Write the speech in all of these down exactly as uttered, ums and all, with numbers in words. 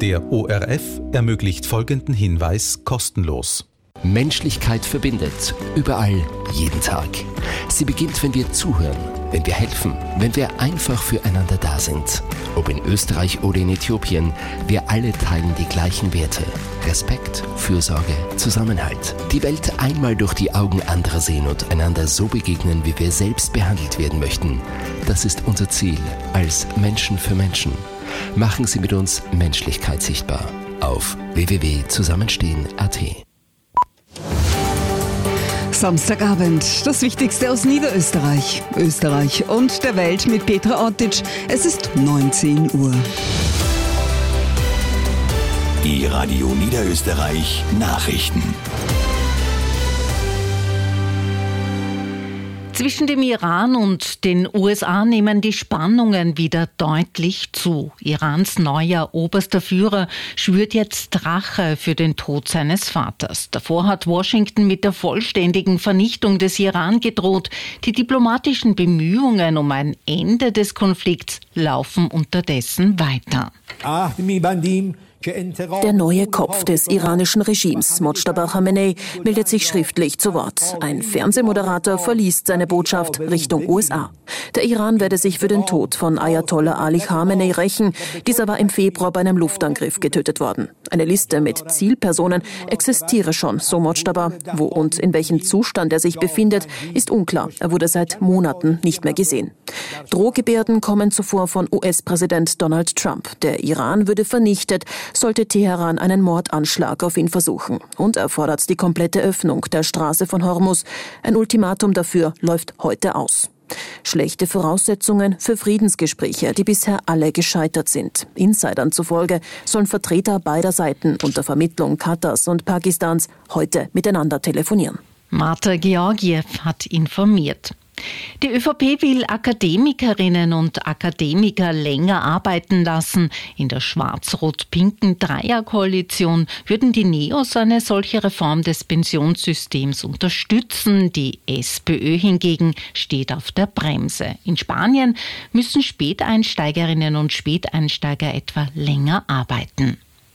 Der O R F ermöglicht folgenden Hinweis kostenlos. Menschlichkeit verbindet. Überall, jeden Tag. Sie beginnt, wenn wir zuhören, wenn wir helfen, wenn wir einfach füreinander da sind. Ob in Österreich oder in Äthiopien, wir alle teilen die gleichen Werte. Respekt, Fürsorge, Zusammenhalt. Die Welt einmal durch die Augen anderer sehen und einander so begegnen, wie wir selbst behandelt werden möchten. Das ist unser Ziel als Menschen für Menschen. Machen Sie mit uns Menschlichkeit sichtbar auf w w w punkt zusammenstehen punkt a t. Samstagabend, das Wichtigste aus Niederösterreich, Österreich und der Welt mit Petra Ortić. Es ist neunzehn Uhr. Die Radio Niederösterreich Nachrichten. Zwischen dem Iran und den U S A nehmen die Spannungen wieder deutlich zu. Irans neuer oberster Führer schwört jetzt Rache für den Tod seines Vaters. Davor hat Washington mit der vollständigen Vernichtung des Iran gedroht. Die diplomatischen Bemühungen um ein Ende des Konflikts laufen unterdessen weiter. Der neue Kopf des iranischen Regimes, Mojtaba Khamenei, meldet sich schriftlich zu Wort. Ein Fernsehmoderator verliest seine Botschaft Richtung U S A. Der Iran werde sich für den Tod von Ayatollah Ali Khamenei rächen. Dieser war im Februar bei einem Luftangriff getötet worden. Eine Liste mit Zielpersonen existiere schon, so Mojtaba. Wo und in welchem Zustand er sich befindet, ist unklar. Er wurde seit Monaten nicht mehr gesehen. Drohgebärden kommen zuvor von U S-Präsident Donald Trump. Der Iran würde vernichtet, sollte Teheran einen Mordanschlag auf ihn versuchen. Und er fordert die komplette Öffnung der Straße von Hormuz. Ein Ultimatum dafür läuft heute aus. Schlechte Voraussetzungen für Friedensgespräche, die bisher alle gescheitert sind. Insidern zufolge sollen Vertreter beider Seiten unter Vermittlung Katars und Pakistans heute miteinander telefonieren. Marta Georgiev hat informiert. Die ÖVP will Akademikerinnen und Akademiker länger arbeiten lassen. In der schwarz-rot-pinken Dreierkoalition würden die Neos eine solche Reform des Pensionssystems unterstützen. Die SPÖ hingegen steht auf der Bremse. In Spanien müssen Späteinsteigerinnen und Späteinsteiger etwa länger arbeiten.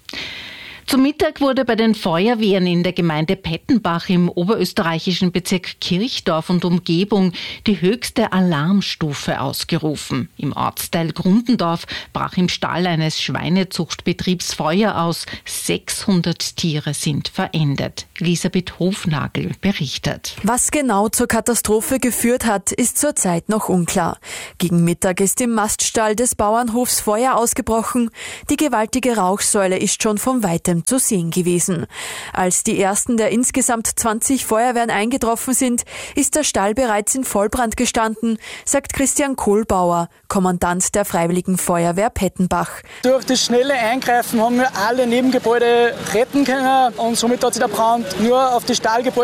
Zum Mittag wurde bei den Feuerwehren in der Gemeinde Pettenbach im oberösterreichischen Bezirk Kirchdorf und Umgebung die höchste Alarmstufe ausgerufen. Im Ortsteil Grundendorf brach im Stall eines Schweinezuchtbetriebs Feuer aus. sechshundert Tiere sind verendet. Elisabeth Hofnagel berichtet. Was genau zur Katastrophe geführt hat, ist zurzeit noch unklar. Gegen Mittag ist im Maststall des Bauernhofs Feuer ausgebrochen. Die gewaltige Rauchsäule ist schon von weitem zu sehen gewesen. Als die ersten der insgesamt zwanzig Feuerwehren eingetroffen sind, ist der Stall bereits in Vollbrand gestanden, sagt Christian Kohlbauer, Kommandant der Freiwilligen Feuerwehr Pettenbach. Durch das schnelle Eingreifen haben wir alle Nebengebäude retten können und somit hat sich der Brand nur auf die Stallgebäude